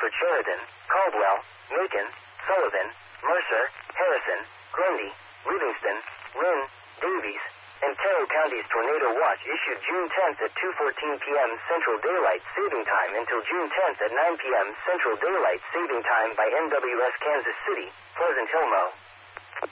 for Sheridan, Caldwell, Macon, Sullivan, Mercer, Harrison, Grundy, Livingston, Lynn, Davies, and Carroll County's Tornado Watch issued June 10th at 2:14 p.m. Central Daylight Saving Time until June 10th at 9 p.m. Central Daylight Saving Time by NWS Kansas City, Pleasant Hill, Mo.